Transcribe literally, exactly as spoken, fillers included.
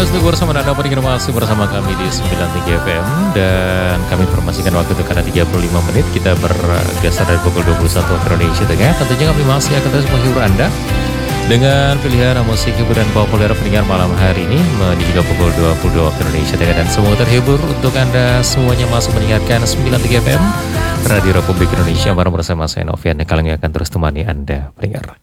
masih bersama Anda masih bersama kami di sembilan puluh tiga F M. Dan kami informasikan waktu itu karena tiga puluh lima menit. Kita bergeser dari pukul dua puluh satu waktu Indonesia Tengah. Tentunya kami masih akan terus menghibur Anda dengan pilihan musik hiburan populer pendengar malam hari ini menuju juga pukul dua puluh dua waktu Indonesia Tengah. Dan semoga terhibur untuk Anda semuanya masuk mendengarkan sembilan puluh tiga F M Radio Republik Indonesia bareng bersama saya Novian yang kalian akan terus temani Anda pendengar.